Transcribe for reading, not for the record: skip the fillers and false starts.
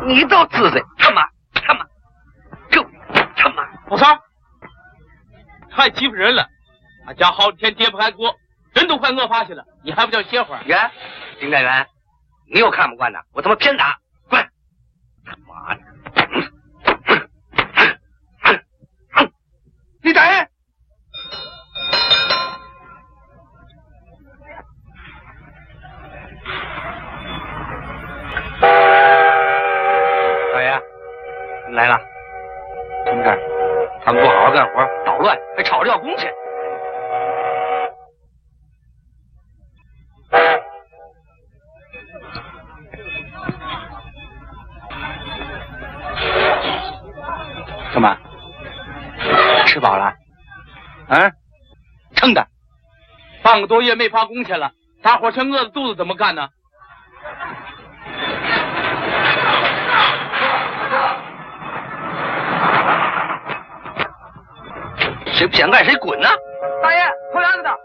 你倒自在，他妈，够他妈！ 我操！太欺负人了！俺家好几天爹不开锅，人都快饿趴下了，你还不叫歇会儿？ 呀，丁干员，你又看不惯呐？我他妈偏打，滚！他妈的！你打人！老爷，你来了，什么事儿？他们不好好干活，捣乱，还吵着要工钱。干嘛？吃饱了？啊？撑的？ 半个多月没发工钱了，大伙全饿着肚子，怎么干呢？ 谁不想干谁滚呢！ 大爷，偷鸭子的。